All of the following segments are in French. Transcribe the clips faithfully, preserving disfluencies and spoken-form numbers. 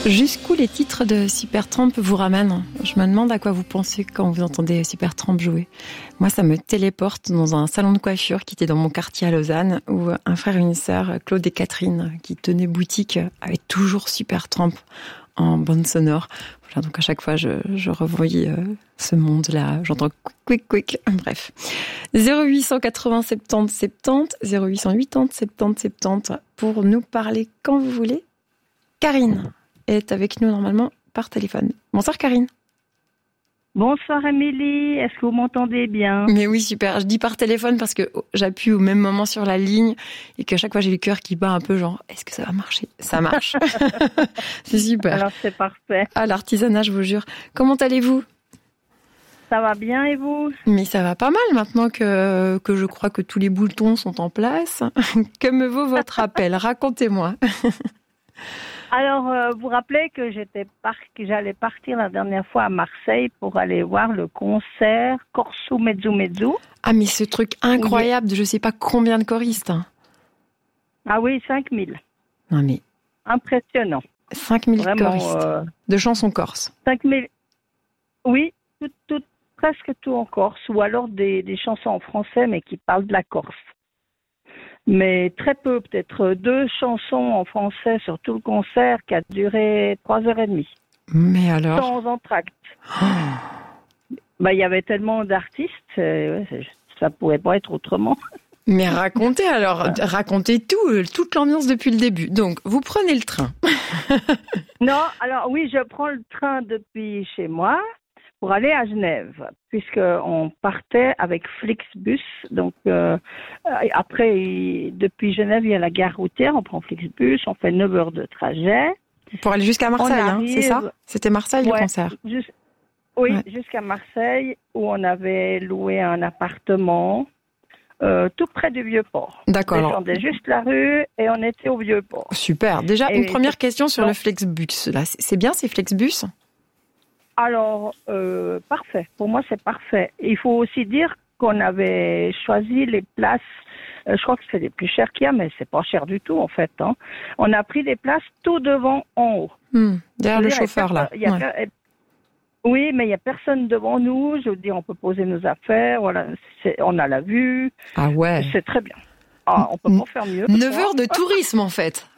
Jusqu'où les titres de Supertramp vous ramènent ? Je me demande à quoi vous pensez quand vous entendez Supertramp jouer. Moi, ça me téléporte dans un salon de coiffure qui était dans mon quartier à Lausanne, où un frère et une sœur, Claude et Catherine, qui tenaient boutique, avaient toujours Supertramp en bande sonore. Voilà, donc à chaque fois, je, je revoyais euh, ce monde-là. J'entends quick, quick, quick. Bref. zéro huit cent quatre-vingts soixante-dix soixante-dix, zéro huit cent quatre-vingts soixante-dix soixante-dix pour nous parler quand vous voulez. Karine est avec nous normalement par téléphone. Bonsoir Karine. Bonsoir Amélie, est-ce que vous m'entendez bien ? Mais oui, super. Je dis par téléphone parce que j'appuie au même moment sur la ligne et qu'à chaque fois j'ai le cœur qui bat un peu genre, est-ce que ça va marcher ? Ça marche. C'est super. Alors c'est parfait. Ah, l'artisanat, je vous jure. Comment allez-vous ? Ça va bien et vous ? Mais ça va pas mal maintenant que, que je crois que tous les boutons sont en place. Que me vaut votre appel ? Racontez-moi. Alors, euh, vous vous rappelez que j'étais par... que j'allais partir la dernière fois à Marseille pour aller voir le concert Corso Mezzo Mezzo. Ah, mais ce truc incroyable de je sais pas combien de choristes. Ah oui, cinq mille. Non mais... Impressionnant. cinq mille Vraiment, choristes euh... de chansons corses. cinq mille. Oui, tout, tout, presque tout en Corse. Ou alors des, des chansons en français, mais qui parlent de la Corse. Mais très peu, peut-être deux chansons en français sur tout le concert qui a duré trois heures et demie. Mais alors ? Sans entracte. Oh. Bah, il y avait tellement d'artistes, euh, ça pourrait pas être autrement. Mais racontez alors, racontez tout, toute l'ambiance depuis le début. Donc, vous prenez le train. Non, alors oui, je prends le train depuis chez moi pour aller à Genève, puisqu'on partait avec Flixbus. Donc, euh, après, depuis Genève, il y a la gare routière, on prend Flixbus, on fait neuf heures de trajet. Pour aller jusqu'à Marseille, arrive, hein, c'est ça ? C'était Marseille, ouais, le concert juste, Oui, ouais. Jusqu'à Marseille, où on avait loué un appartement euh, tout près du Vieux-Port. D'accord. On descendait juste la rue et on était au Vieux-Port. Super. Déjà, et une première question sur non. le Flixbus. Là, c'est bien ces Flixbus ? Alors, euh, parfait. Pour moi, c'est parfait. Il faut aussi dire qu'on avait choisi les places, euh, je crois que c'est les plus chères qu'il y a, mais c'est pas cher du tout, en fait. Hein. On a pris des places tout devant, en haut. Mmh, derrière le chauffeur, là. Y a, ouais. Oui, mais il n'y a personne devant nous. Je veux dire, on peut poser nos affaires. Voilà, c'est, on a la vue. Ah ouais. C'est très bien. Ah, on peut pas faire mieux. neuf heures de tourisme, en fait.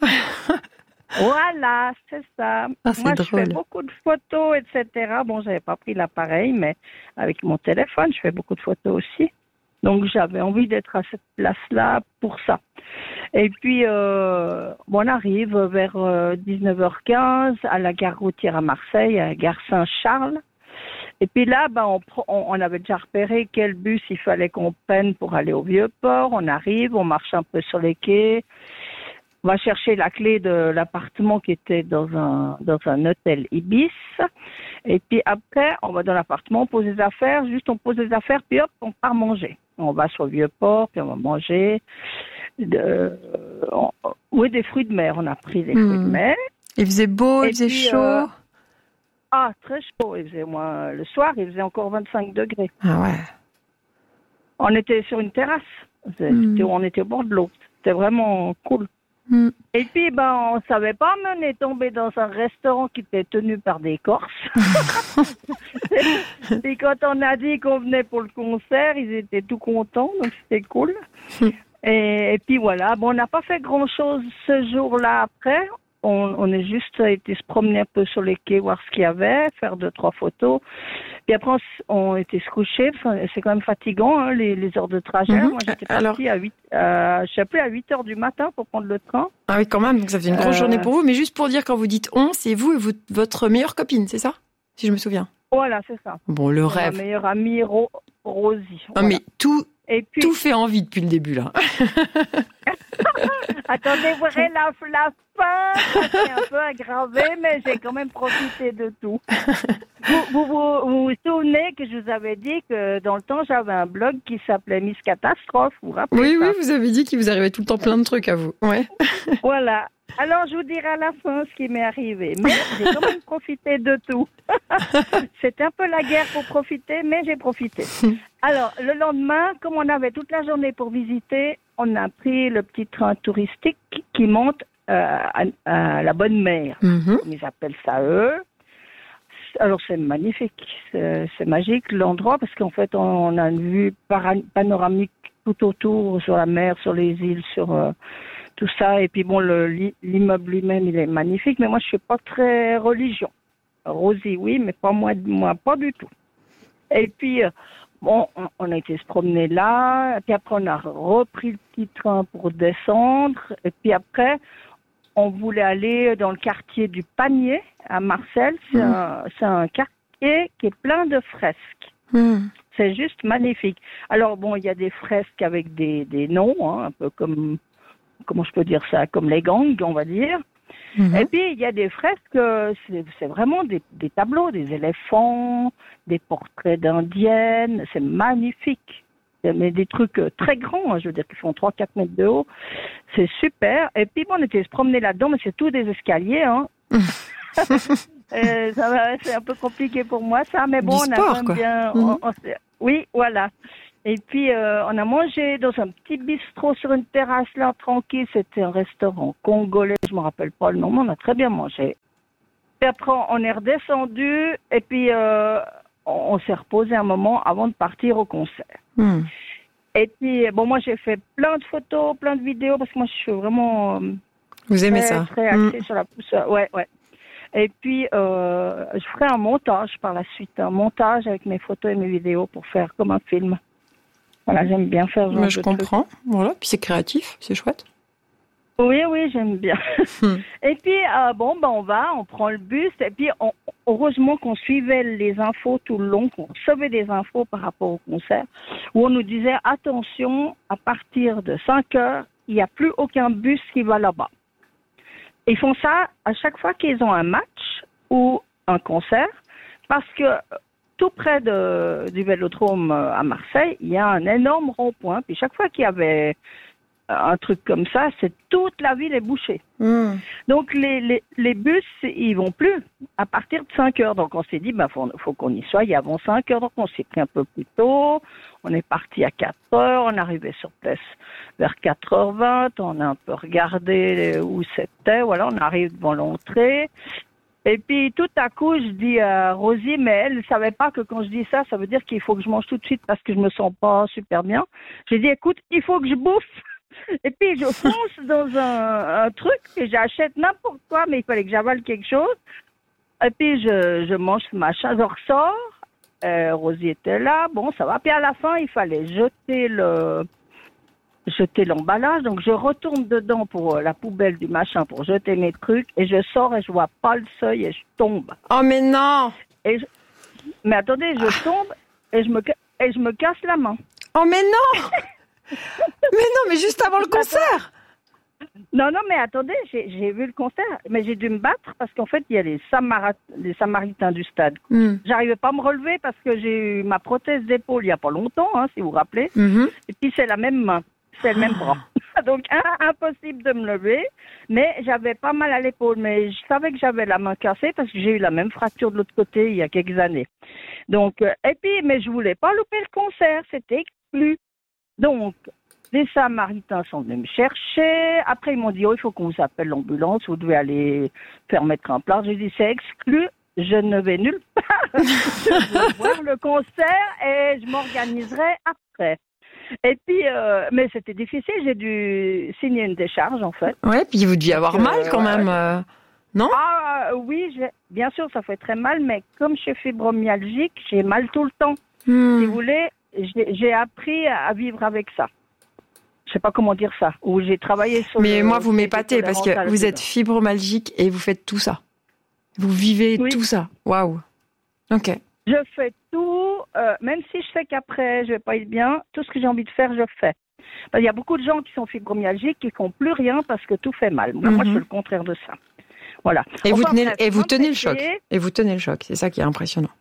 Voilà, c'est ça. Ah, c'est Moi, drôle. je fais beaucoup de photos, et cetera. Bon, j'avais pas pris l'appareil, mais avec mon téléphone, je fais beaucoup de photos aussi. Donc, j'avais envie d'être à cette place-là pour ça. Et puis, euh, bon, on arrive vers euh, dix-neuf heures quinze à la gare routière à Marseille, à la gare Saint-Charles. Et puis là, ben, on, on, on avait déjà repéré quel bus il fallait qu'on prenne pour aller au Vieux-Port. On arrive, on marche un peu sur les quais. On va chercher la clé de l'appartement qui était dans un dans un hôtel Ibis. Et puis après, on va dans l'appartement, on pose des affaires. Juste, on pose des affaires, puis hop, on part manger. On va sur le Vieux-Port, puis on va manger. De, on, oui, des fruits de mer. On a pris des mmh. fruits de mer. Il faisait beau, il faisait puis, chaud. Euh, ah, très chaud. Il faisait moins le soir, il faisait encore vingt-cinq degrés. Ah ouais. On était sur une terrasse. Mmh. On était au bord de l'eau. C'était vraiment cool. Mm. Et puis, ben, on savait pas, mais on est tombé dans un restaurant qui était tenu par des Corses. Et quand on a dit qu'on venait pour le concert, ils étaient tout contents, donc c'était cool. Mm. Et, et puis voilà, bon, on n'a pas fait grand-chose ce jour-là après. On, on est juste été se promener un peu sur les quais, voir ce qu'il y avait, faire deux, trois photos. Puis après, on, on était se coucher. C'est quand même fatigant, hein, les, les heures de trajet. Mm-hmm. Moi, j'étais partie Alors... à huit, euh, je sais plus, à huit heures du matin pour prendre le train. Ah oui, quand même. Donc ça faisait une grosse euh... journée pour vous. Mais juste pour dire, quand vous dites on, c'est vous et vous, votre meilleure copine, c'est ça? Si je me souviens. Voilà, c'est ça. Bon, le c'est rêve. Ma meilleure amie, Ro- Rosie. Non, voilà. mais tout, et puis... tout fait envie depuis le début, là. Attendez, vous verrez la, la fin, c'est un peu aggravé, mais j'ai quand même profité de tout. Vous vous, vous vous vous souvenez que je vous avais dit que dans le temps, j'avais un blog qui s'appelait Miss Catastrophe, vous vous rappelez Oui, ça? oui, vous avez dit qu'il vous arrivait tout le temps plein de trucs à vous. Ouais. Voilà. Alors, je vous dirai à la fin ce qui m'est arrivé. Mais j'ai quand même profité de tout. C'était un peu la guerre pour profiter, mais j'ai profité. Alors, le lendemain, comme on avait toute la journée pour visiter, on a pris le petit train touristique qui monte euh, à, à la Bonne Mère, Mm-hmm. comme ils appellent ça eux. Alors c'est magnifique, c'est, c'est magique l'endroit parce qu'en fait on, on a une vue para- panoramique tout autour sur la mer, sur les îles, sur euh, tout ça. Et puis bon, le, l'immeuble lui-même il est magnifique, mais moi je suis pas très religion. Rosie oui, mais pas moi, moi pas du tout. Et puis euh, bon, on, on a été se promener là, et puis après on a repris le petit train pour descendre, et puis après on voulait aller dans le quartier du Panier à Marseille. C'est, mmh. un, c'est un quartier qui est plein de fresques. Mmh. C'est juste magnifique. Alors bon, il y a des fresques avec des, des noms, hein, un peu comme, comment je peux dire ça, comme les gangs, on va dire. Mmh. Et puis il y a des fresques, c'est, c'est vraiment des, des tableaux, des éléphants, des portraits d'indiennes. C'est magnifique. Mais des trucs très grands, hein, je veux dire, qui font trois à quatre mètres de haut. C'est super. Et puis, bon, on était se promener là-dedans, mais c'est tout des escaliers, hein. Et ça va, c'est un peu compliqué pour moi, ça. Mais bon, du on sport, a quoi. bien... Mm-hmm. On, on, oui, voilà. Et puis, euh, on a mangé dans un petit bistrot sur une terrasse, là, tranquille. C'était un restaurant congolais, je me rappelle pas le nom, mais on a très bien mangé. Et après, on est redescendu, et puis... Euh, on s'est reposé un moment avant de partir au concert. Mm. Et puis, bon, moi, j'ai fait plein de photos, plein de vidéos, parce que moi, je suis vraiment... Vous aimez très, ça très axée mm. sur la pousse. Ouais, ouais. Et puis, euh, je ferai un montage par la suite, un montage avec mes photos et mes vidéos pour faire comme un film. Voilà, j'aime bien faire ce genre Mais je de comprends, trucs. Voilà, puis c'est créatif, c'est chouette. Oui, oui, j'aime bien. Hmm. Et puis, euh, bon, ben, on va, on prend le bus. Et puis, on, heureusement qu'on suivait les infos tout le long, qu'on recevait des infos par rapport au concert, où on nous disait, attention, à partir de cinq heures, il n'y a plus aucun bus qui va là-bas. Ils font ça à chaque fois qu'ils ont un match ou un concert, parce que tout près de, du Vélodrome à Marseille, il y a un énorme rond-point. Puis chaque fois qu'il y avait un truc comme ça, c'est toute la ville est bouchée. Mmh. Donc les, les, les bus, ils vont plus à partir de cinq heures. Donc on s'est dit, ben faut, faut qu'on y soit avant cinq heures. Donc on s'est pris un peu plus tôt. On est parti à quatre heures. On est arrivé sur place vers quatre heures vingt. On a un peu regardé où c'était. Voilà, on arrive devant l'entrée. Et puis tout à coup, je dis à Rosie, mais elle ne savait pas que quand je dis ça, ça veut dire qu'il faut que je mange tout de suite parce que je me sens pas super bien. J'ai dit, écoute, il faut que je bouffe. Et puis je fonce dans un, un truc et j'achète n'importe quoi, mais il fallait que j'avale quelque chose. Et puis je, je mange ce machin, je ressors. Euh, Rosie était là, bon ça va. Puis à la fin, il fallait jeter le, jeter l'emballage. Donc je retourne dedans pour la poubelle du machin pour jeter mes trucs et je sors et je vois pas le seuil et je tombe. Oh mais non. Et je, mais attendez, je tombe et je me et je me casse la main. Oh mais non. Mais non, mais juste avant le concert. Non, non, mais attendez, j'ai, j'ai vu le concert, mais j'ai dû me battre parce qu'en fait, il y a les, Samara, les Samaritains du stade. Mm. J'arrivais pas à me relever parce que j'ai eu ma prothèse d'épaule il y a pas longtemps, hein, si vous vous rappelez. Mm-hmm. Et puis, c'est la même main, c'est le même bras. Donc, hein, impossible de me lever, mais j'avais pas mal à l'épaule. Mais je savais que j'avais la main cassée parce que j'ai eu la même fracture de l'autre côté il y a quelques années. Donc, euh, et puis, mais je voulais pas louper le concert, c'était exclu. Donc, les Samaritains sont venus me chercher. Après, ils m'ont dit, oh, il faut qu'on vous appelle l'ambulance. Vous devez aller faire mettre un plat. J'ai dit, c'est exclu. Je ne vais nulle part. Je vais voir le concert et je m'organiserai après. Et puis, euh, mais c'était difficile. J'ai dû signer une décharge, en fait. Ouais, puis vous deviez avoir euh, mal quand même, euh, non? Ah, oui, j'ai, bien sûr, ça fait très mal. Mais comme je suis fibromyalgique, j'ai mal tout le temps. Hmm. Si vous voulez, j'ai, j'ai appris à vivre avec ça. Je sais pas comment dire ça. Ou j'ai travaillé sur. Mais le, moi, vous m'épatez parce que vous êtes fibromyalgique et vous faites tout ça. Vous vivez oui. tout ça. Waouh. Ok. Je fais tout, euh, même si je sais qu'après je vais pas être bien. Tout ce que j'ai envie de faire, je fais. Il y a beaucoup de gens qui sont fibromyalgiques qui font plus rien parce que tout fait mal. Moi, mm-hmm. moi je fais le contraire de ça. Voilà. Et enfin, vous tenez, bref, et vous tenez le choc. Et vous tenez le choc. C'est ça qui est impressionnant.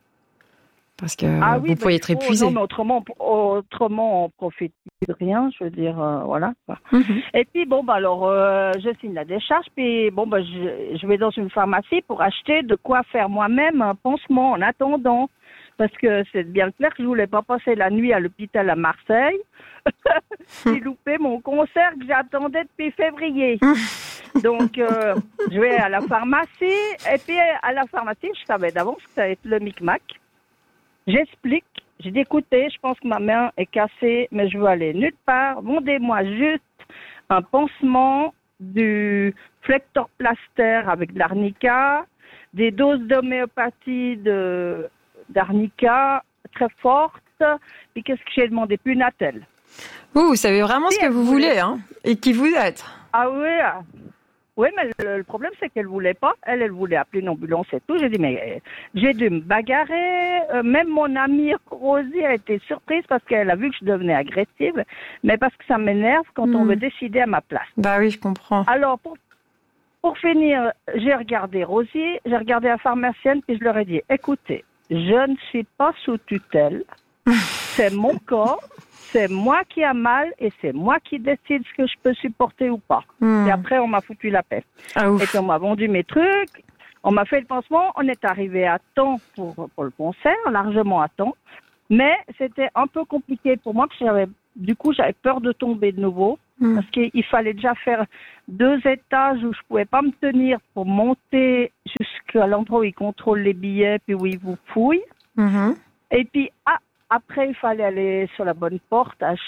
Parce que ah, oui, vous bah, pouvez être épuisé. Non, mais autrement, autrement, on profite de rien, je veux dire, euh, voilà. Mm-hmm. Et puis, bon, bah, alors, euh, je signe la décharge, puis, bon, bah, je, je vais dans une pharmacie pour acheter de quoi faire moi-même un pansement en attendant. Parce que c'est bien clair que je voulais pas passer la nuit à l'hôpital à Marseille. J'ai loupé mon concert que j'attendais depuis février. Donc, euh, je vais à la pharmacie. Et puis, à la pharmacie, je savais d'avance que ça allait être le micmac. J'explique. J'ai dit, écoutez, je pense que ma main est cassée, mais je veux aller nulle part. Vendez-moi juste un pansement, du flectorplaster avec de l'arnica, des doses d'homéopathie de, d'arnica très fortes. Puis qu'est-ce que j'ai demandé? Puis une attelle. Vous, vous savez vraiment ce que vous voulez, hein, et qui vous êtes. Ah oui, ah. Oui, mais le, le problème, c'est qu'elle voulait pas. Elle, elle voulait appeler une ambulance et tout. J'ai dit, mais euh, j'ai dû me bagarrer. Euh, même mon amie Rosie a été surprise parce qu'elle a vu que je devenais agressive, mais parce que ça m'énerve quand mmh. on veut décider à ma place. Bah oui, je comprends. Alors, pour, pour finir, j'ai regardé Rosie, j'ai regardé la pharmacienne, puis je leur ai dit, écoutez, je ne suis pas sous tutelle. C'est mon corps. C'est moi qui a mal et c'est moi qui décide ce que je peux supporter ou pas. Mmh. Et après, on m'a foutu la paix. Ah, et puis, on m'a vendu mes trucs, on m'a fait le pansement, on est arrivé à temps pour, pour le concert, largement à temps. Mais c'était un peu compliqué pour moi, parce que j'avais, du coup, j'avais peur de tomber de nouveau. Mmh. Parce qu'il fallait déjà faire deux étages où je pouvais pas me tenir pour monter jusqu'à l'endroit où ils contrôlent les billets, puis où ils vous fouillent. Mmh. Et puis, ah, après, il fallait aller sur la bonne porte, H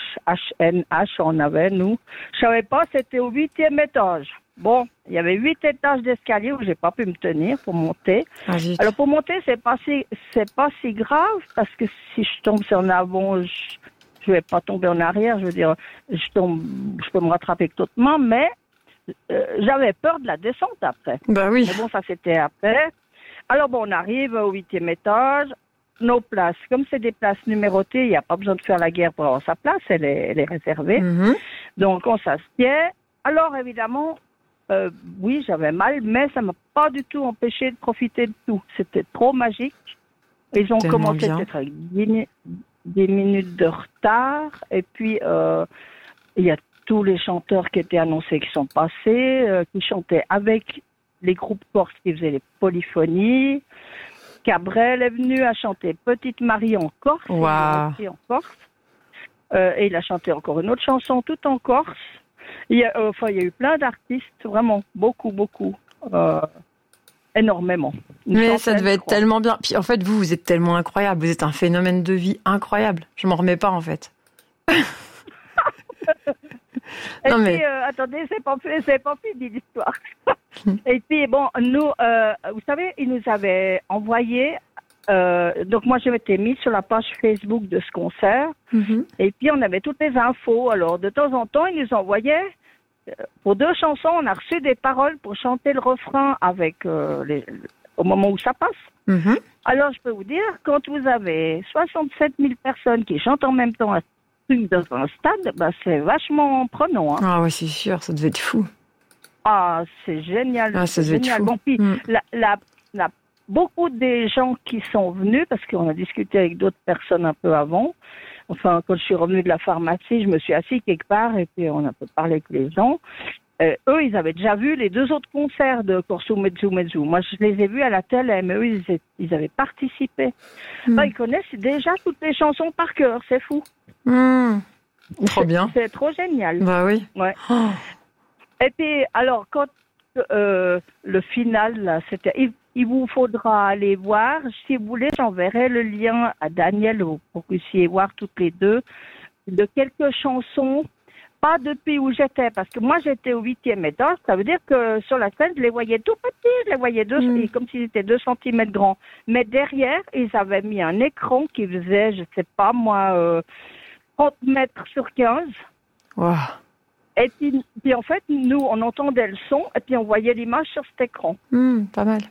N H, on avait, nous. Je savais pas, c'était au huitième étage. Bon, il y avait huit étages d'escalier où j'ai pas pu me tenir pour monter. Ah, alors, pour monter, c'est pas si, c'est pas si grave, parce que si je tombe sur un avant, je, je vais pas tomber en arrière, je veux dire, je tombe, je peux me rattraper avec toute main, mais, euh, j'avais peur de la descente après. Bah oui. Mais bon, ça c'était après. Alors bon, on arrive au huitième étage. Nos places, comme c'est des places numérotées, il n'y a pas besoin de faire la guerre pour avoir sa place, elle est, elle est réservée. Mmh. Donc, on s'assied. Alors, évidemment, euh, oui, j'avais mal, mais ça ne m'a pas du tout empêché de profiter de tout. C'était trop magique. Ils ont Tellement commencé bien. Peut-être avec dix, dix minutes de retard. Et puis, euh, il y a tous les chanteurs qui étaient annoncés qui sont passés, euh, qui chantaient avec les groupes corses qui faisaient les polyphonies. Cabrel est venu à chanter Petite Marie en Corse. Wow. Il en Corse. Euh, et il a chanté encore une autre chanson, tout en Corse. Il y a, euh, enfin, il y a eu plein d'artistes, vraiment, beaucoup, beaucoup, euh, énormément. Une Mais ça devait être tellement bien. Puis en fait, vous, vous êtes tellement incroyable. Vous êtes un phénomène de vie incroyable. Je m'en remets pas, en fait. Et non, puis, mais... euh, attendez, c'est pas, c'est pas fini l'histoire. Et puis, bon, nous, euh, vous savez, ils nous avaient envoyé, euh, donc moi, je m'étais mise sur la page Facebook de ce concert, mm-hmm. et puis on avait toutes les infos. Alors, de temps en temps, ils nous envoyaient, euh, pour deux chansons, on a reçu des paroles pour chanter le refrain avec, euh, les, au moment où ça passe. Mm-hmm. Alors, je peux vous dire, quand vous avez soixante-sept mille personnes qui chantent en même temps dans un stade, bah, c'est vachement prenant. Hein. Ah ouais, c'est sûr, ça devait être fou. Ah, c'est génial. Ah, ça c'est devait génial. être fou. Bon, puis, mm. la, la, la, beaucoup des gens qui sont venus, parce qu'on a discuté avec d'autres personnes un peu avant, enfin, quand je suis revenue de la pharmacie, je me suis assise quelque part et puis on a un peu parlé avec les gens. Euh, eux, ils avaient déjà vu les deux autres concerts de Corso Mezzo Mezzo. Moi, je les ai vus à la télé, mais eux, ils, ils avaient participé. Mm. Enfin, ils connaissent déjà toutes les chansons par cœur, c'est fou. Mm. Trop c'est, bien. C'est trop génial. Bah oui. Ouais. Oh. Et puis, alors, quand euh, le final, là, c'était, il, il vous faudra aller voir. Si vous voulez, j'enverrai le lien à Daniel pour que vous puissiez voir toutes les deux de quelques chansons. Pas depuis où j'étais, parce que moi, j'étais au huitième étage. Ça veut dire que sur la scène, je les voyais tout petits. Je les voyais deux, mmh. comme s'ils étaient deux centimètres grands. Mais derrière, ils avaient mis un écran qui faisait, je sais pas moi, euh, trente mètres sur quinze. Wow. Et puis, puis, en fait, nous, on entendait le son et puis on voyait l'image sur cet écran. Mmh, pas mal.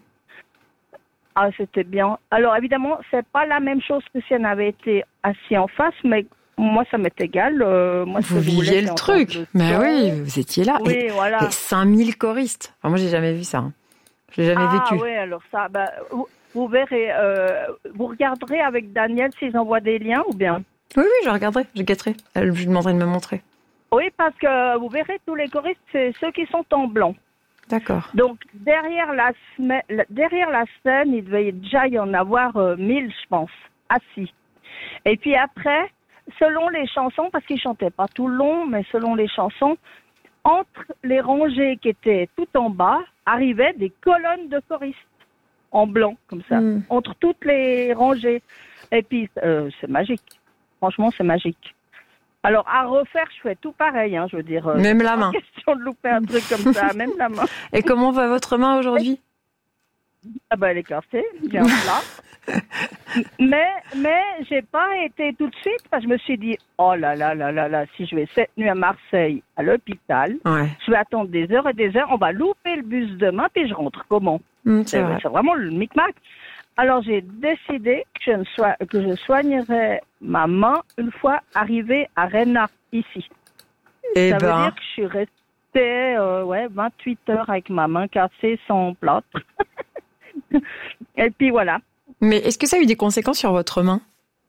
Ah, c'était bien. Alors, évidemment, c'est pas la même chose que si on avait été assis en face, mais moi, ça m'est égal. Euh, moi, vous viviez le truc. Le mais oui, vous étiez là. Oui, et, voilà. Et cinq mille choristes. Enfin, moi, j'ai jamais vu ça. Hein. Je l'ai jamais ah, vécu. Ah oui, alors ça, bah, vous, vous verrez, euh, vous regarderez avec Daniel s'ils envoient des liens ou bien? Oui, oui, je regarderai, je guetterai. Je lui demanderai de me montrer. Oui, parce que vous verrez, tous les choristes, c'est ceux qui sont en blanc. D'accord. Donc, derrière la, derrière la scène, il devait déjà y en avoir euh, mille, je pense, assis. Et puis après, selon les chansons, parce qu'ils chantaient pas tout le long, mais selon les chansons, entre les rangées qui étaient tout en bas, arrivaient des colonnes de choristes en blanc, comme ça, mm. entre toutes les rangées. Et puis, euh, c'est magique. Franchement, c'est magique. Alors, à refaire, je fais tout pareil, hein, je veux dire. Euh, même la main. Pas question de louper un truc comme ça, même la main. Et comment va votre main aujourd'hui? Ah ben, elle est cassée, bien là. mais, mais, j'ai pas été tout de suite, parce que je me suis dit, oh là là là là là, si je vais cette nuit à Marseille, à l'hôpital, ouais. je vais attendre des heures et des heures, on va louper le bus demain, puis je rentre. Comment? Mmh, c'est, c'est, c'est vraiment le micmac. Alors, j'ai décidé que je, ne sois, que je soignerais ma main une fois arrivée à Réna, ici. Et Ça ben... veut dire que je suis restée euh, ouais, vingt-huit heures avec ma main cassée sans plâtre. Et puis voilà. Mais est-ce que ça a eu des conséquences sur votre main?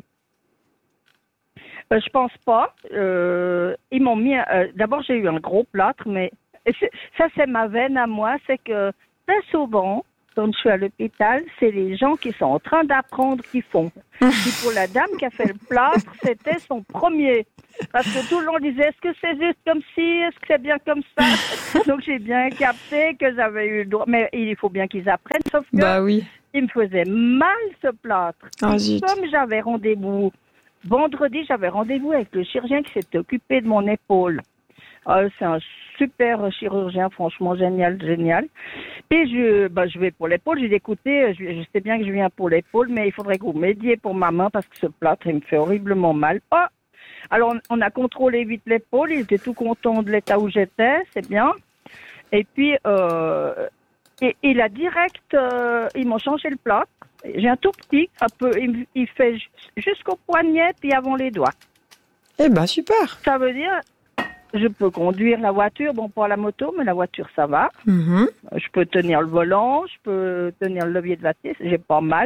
euh, Je pense pas. Euh, ils m'ont mis... Euh, d'abord, j'ai eu un gros plâtre, mais c'est, ça, c'est ma veine à moi. C'est que très souvent, quand je suis à l'hôpital, c'est les gens qui sont en train d'apprendre qui font. Puis pour la dame qui a fait le plâtre, c'était son premier. Parce que tout le monde disait, est-ce que c'est juste comme ci, est-ce que c'est bien comme ça? Donc j'ai bien capté que j'avais eu le droit. Mais il faut bien qu'ils apprennent, sauf que bah oui. il me faisait mal ce plâtre. Oh, comme j'avais rendez-vous, vendredi, j'avais rendez-vous avec le chirurgien qui s'était occupé de mon épaule. Euh, c'est un super chirurgien, franchement génial, génial. Et je, bah, je vais pour l'épaule. J'ai dit, écoutez, je, je sais bien que je viens pour l'épaule, mais il faudrait que vous m'aidiez pour ma main parce que ce plâtre, il me fait horriblement mal. Oh! Alors, on, on a contrôlé vite l'épaule. Il était tout content de l'état où j'étais, c'est bien. Et puis, euh, et, il a direct, euh, ils m'ont changé le plâtre. J'ai un tout petit, un peu, il, il fait jusqu'au poignet puis avant les doigts. Eh ben, super. Ça veut dire, je peux conduire la voiture, bon, pas la moto, mais la voiture, ça va. Mm-hmm. Je peux tenir le volant, je peux tenir le levier de la tête, j'ai pas mal.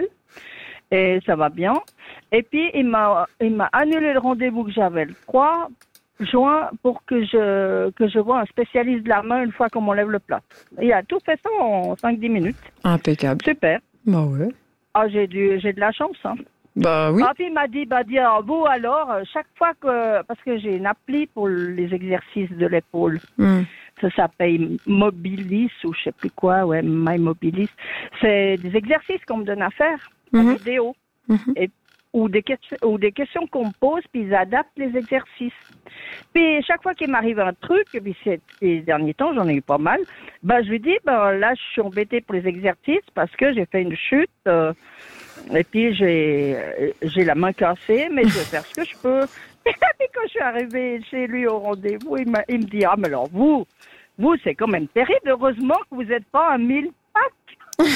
Et ça va bien. Et puis, il m'a, il m'a annulé le rendez-vous que j'avais le trois juin pour que je, que je vois un spécialiste de la main une fois qu'on m'enlève le plâtre. Il a tout fait ça en cinq dix minutes. Impeccable. Super. Bah ouais. Ah, j'ai du, j'ai de la chance, hein. Bah oui. Ah, puis il m'a dit, bah, dis, alors, vous, alors, chaque fois que, parce que j'ai une appli pour les exercices de l'épaule. Mm. Ça s'appelle Mobilis ou je sais plus quoi, ouais, My Mobilis. C'est des exercices qu'on me donne à faire, mm-hmm. en vidéo. Mm-hmm. Et, ou des questions, ou des questions qu'on me pose, puis ils adaptent les exercices. Puis chaque fois qu'il m'arrive un truc, et puis ces, ces derniers temps, j'en ai eu pas mal, bah, je lui dis, bah, là, je suis embêtée pour les exercices parce que j'ai fait une chute, euh, et puis j'ai, j'ai la main cassée, mais je vais faire ce que je peux. Et puis quand je suis arrivée chez lui au rendez-vous, il, m'a, il me dit, ah, mais alors vous, vous, c'est quand même terrible. Heureusement que vous n'êtes pas un mille pack.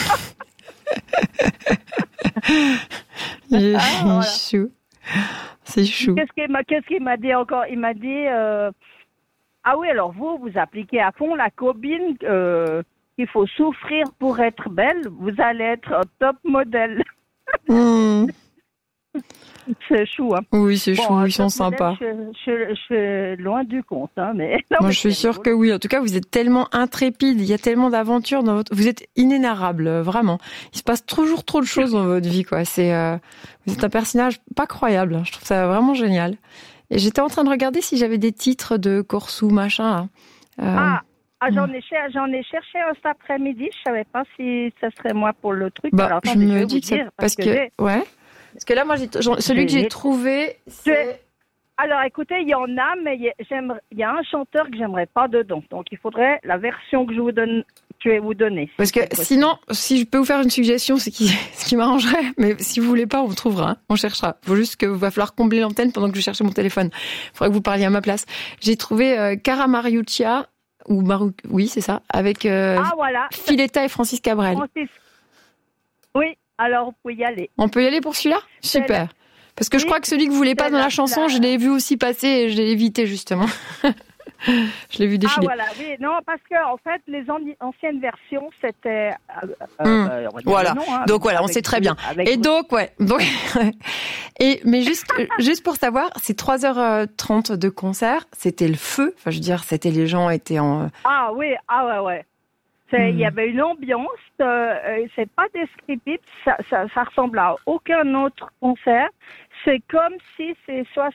Il est ah, voilà. chou. C'est chou. Qu'est-ce qu'il m'a, qu'est-ce qu'il m'a dit encore? Il m'a dit, euh, ah oui, alors vous, vous appliquez à fond la cobine, euh, qu'il faut souffrir pour être belle. Vous allez être un top modèle. Mmh. C'est chou, hein. Oui, c'est bon, chou, ils sont sympas. Je, je, je suis loin du compte, hein, mais... Non, Moi, mais je suis sûre drôle. Que oui. En tout cas, vous êtes tellement intrépide, il y a tellement d'aventures dans votre... Vous êtes inénarrable, vraiment. Il se passe toujours trop de choses dans votre vie, quoi. C'est, euh... Vous êtes un personnage pas croyable. Je trouve ça vraiment génial. Et j'étais en train de regarder si j'avais des titres de Corsou, machin, là. Euh... Ah Ah, j'en ai, cher, j'en ai cherché un cet après-midi. Je savais pas si ça serait moi pour le truc. Bah, alors, je attendez, me je dis que, dire, parce, parce que, que ouais. Parce que là, moi, j'ai, celui que j'ai trouvé, c'est... Alors, écoutez, il y en a, mais il y a un chanteur que j'aimerais pas dedans. Donc, il faudrait la version que je vous donne, que je vais vous donner. Si parce que sinon, si je peux vous faire une suggestion, c'est qui, ce qui m'arrangerait. Mais si vous voulez pas, on trouvera, hein, on cherchera. Il faut juste que va falloir combler l'antenne pendant que je cherche mon téléphone. Il faudrait que vous parliez à ma place. J'ai trouvé euh, Cara Mariuccia. Ou Marou... Oui, c'est ça, avec euh, ah, voilà. Filetta et Francis Cabrel. Francis... Oui, alors vous pouvez y aller. On peut y aller pour celui-là ? Super. Parce que oui, je crois que celui que vous voulez pas dans la, la chanson, la... je l'ai vu aussi passer et je l'ai évité justement. Je l'ai vu défiler. Ah voilà, oui, non, parce que en fait, les anciennes versions, c'était. Euh, mmh. euh, voilà. Nom, hein, donc voilà, on sait très bien. Et vous. donc ouais, donc et mais juste juste pour savoir, c'est trois heures trente de concert, c'était le feu. Enfin, je veux dire, c'était les gens étaient en. Ah oui, ah ouais ouais. Il mmh. y avait une ambiance, euh, c'est pas descriptif, ça, ça, ça ressemble à aucun autre concert. C'est comme si ces soixante,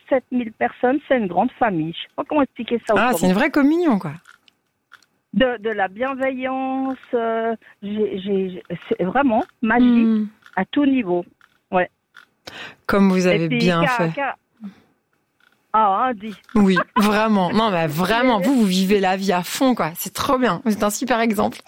sept mille personnes, c'est une grande famille. Je sais pas comment expliquer ça. Ah, c'est une vraie communion, quoi. De, de la bienveillance, euh, j'ai, j'ai, c'est vraiment magie mmh. à tout niveau. Ouais. Comme vous avez puis, bien car, fait. Car... Ah, hein, dis. Oui, vraiment. Non, mais vraiment, vous, vous vivez la vie à fond, quoi. C'est trop bien. Vous êtes un super exemple.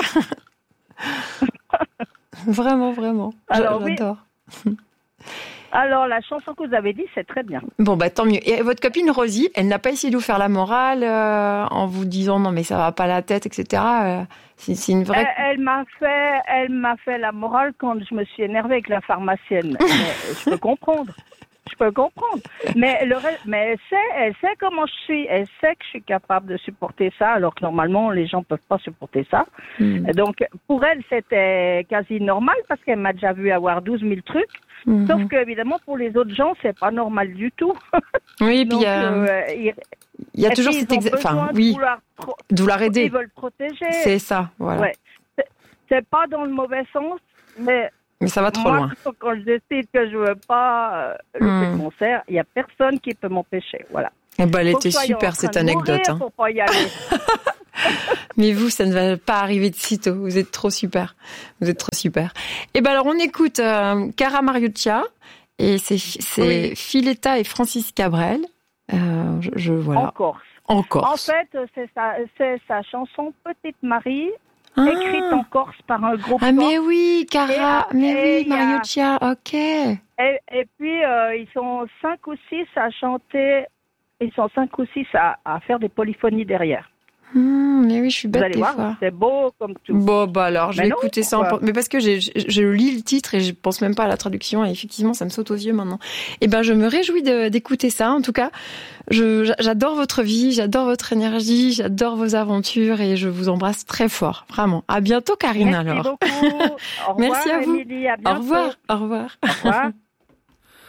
Vraiment, vraiment. Alors, j'adore. Oui. Alors, la chanson que vous avez dit, c'est très bien. Bon, bah tant mieux. Et votre copine Rosie, elle n'a pas essayé de vous faire la morale euh, en vous disant non, mais ça va pas la tête, et cetera. Euh, c'est, c'est une vraie. Elle, elle m'a fait, elle m'a fait la morale quand je me suis énervée avec la pharmacienne. Mais je peux comprendre. Je peux comprendre. Mais le reste, mais elle sait, elle sait comment je suis. Elle sait que je suis capable de supporter ça, alors que normalement les gens peuvent pas supporter ça. Mm. Donc pour elle, c'était quasi normal parce qu'elle m'a déjà vu avoir douze mille trucs. Mm-hmm. Sauf que évidemment pour les autres gens, c'est pas normal du tout. Oui, puis il y a, euh, il y a toujours cet exemple. Enfin, oui. Pro- de vouloir aider. Ils veulent protéger. C'est ça, voilà. Ouais. C'est, c'est pas dans le mauvais sens, mais. Mais ça va trop Moi, loin. Quand je décide que je veux pas euh, le mmh. concert, il y a personne qui peut m'empêcher. Voilà. Et bah, elle était super cette anecdote. Hein. Pour pas y aller. Mais vous, ça ne va pas arriver de sitôt. Vous êtes trop super. Vous êtes trop super. Et ben alors on écoute euh, Cara Mariuccia et c'est c'est oui. Filetta et Francis Cabrel. Euh, je, je voilà. En Corse. En Corse. En fait, c'est sa c'est sa chanson Petite Marie. Ah. Écrite en Corse par un groupe. Ah mais oui, Cara, et, mais et oui, Mariuccia, a... ok. Et, et puis euh, ils sont cinq ou six à chanter, ils sont cinq ou six à, à faire des polyphonies derrière. Mmh, mais oui, je suis bête Vous allez des voir, fois. C'est beau comme tout. Bon, bah alors, je mais vais non, écouter ça. En... Mais parce que j'ai, je, je lis le titre et je pense même pas à la traduction et effectivement, ça me saute aux yeux maintenant. Et ben, je me réjouis de, d'écouter ça. En tout cas, je, j'adore votre vie, j'adore votre énergie, j'adore vos aventures et je vous embrasse très fort. Vraiment. À bientôt, Karine, Merci alors. Beaucoup. Au revoir, Merci à vous. Émilie, à bientôt. Au revoir. Au revoir. Au revoir.